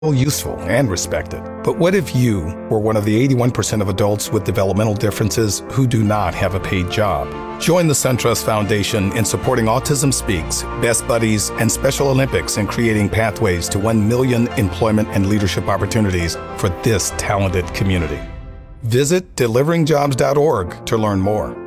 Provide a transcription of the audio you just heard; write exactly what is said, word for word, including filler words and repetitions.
useful and respected. But what if you were one of the eighty-one percent of adults with developmental differences who do not have a paid job? Join the SunTrust Foundation in supporting Autism Speaks, Best Buddies, and Special Olympics in creating pathways to one million employment and leadership opportunities for this talented community. Visit delivering jobs dot org to learn more.